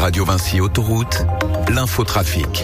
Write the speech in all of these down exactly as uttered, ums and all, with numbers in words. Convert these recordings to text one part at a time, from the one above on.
Radio Vinci Autoroute, l'infotrafic.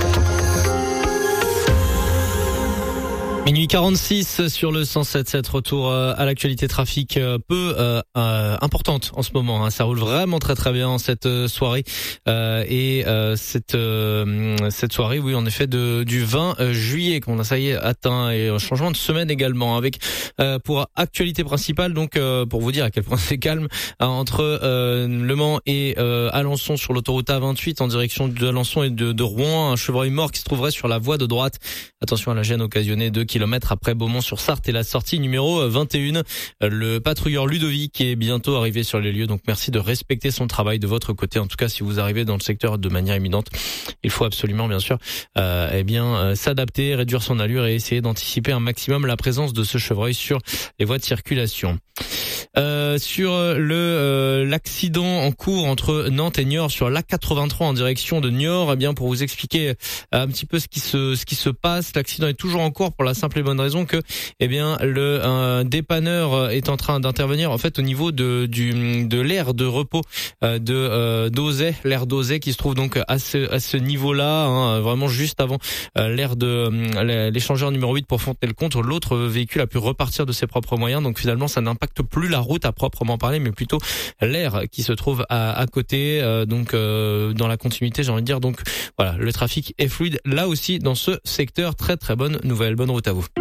Minuit quarante-six sur le cent sept sept, retour à l'actualité trafic peu euh, euh, importante en ce moment. Hein. Ça roule vraiment très très bien cette soirée euh, et euh, cette euh, cette soirée, oui, en effet, de du vingt juillet qu'on a ça y est atteint, et un changement de semaine également avec euh, pour actualité principale. Donc euh, pour vous dire à quel point c'est calme hein, entre euh, Le Mans et euh, Alençon sur l'autoroute A vingt-huit en direction de Alençon et de, de Rouen, un chevreuil mort qui se trouverait sur la voie de droite. Attention à la gêne occasionnée de kilomètres après Beaumont-sur-Sarthe et la sortie numéro vingt et un. Le patrouilleur Ludovic est bientôt arrivé sur les lieux, donc merci de respecter son travail de votre côté. En tout cas, si vous arrivez dans le secteur de manière imminente, il faut absolument, bien sûr, euh, eh bien euh, s'adapter, réduire son allure et essayer d'anticiper un maximum la présence de ce chevreuil sur les voies de circulation. Euh, sur le euh, l'accident en cours entre Nantes et Niort sur l'A quatre-vingt-trois en direction de Niort, eh bien pour vous expliquer un petit peu ce qui se ce qui se passe, l'accident est toujours en cours pour la simple et bonne raison que eh bien le un dépanneur est en train d'intervenir en fait au niveau de du de l'aire de repos euh, de euh, d'Auzet, l'aire d'Auzet qui se trouve donc à ce à ce niveau-là, hein, vraiment juste avant euh, l'aire de euh, l'échangeur numéro huit pour Fontenay-le-Comte. L'autre véhicule a pu repartir de ses propres moyens, donc finalement ça n'impacte plus la route à proprement parler, mais plutôt l'air qui se trouve à, à côté, euh, donc euh, dans la continuité, j'ai envie de dire. Donc voilà, le trafic est fluide là aussi dans ce secteur. Très très bonne nouvelle, bonne route à vous.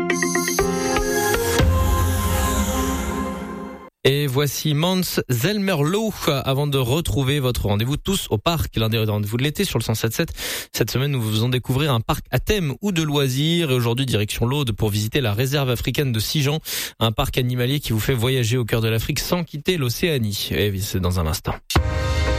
Et voici Mans Zelmerlo avant de retrouver votre rendez-vous tous au parc, l'un des rendez-vous de l'été sur le cent sept sept. Cette semaine, nous vous faisons découvrir un parc à thème ou de loisirs. Et aujourd'hui, direction l'Aude pour visiter la réserve africaine de Sijan, un parc animalier qui vous fait voyager au cœur de l'Afrique sans quitter l'Océanie. Et c'est dans un instant.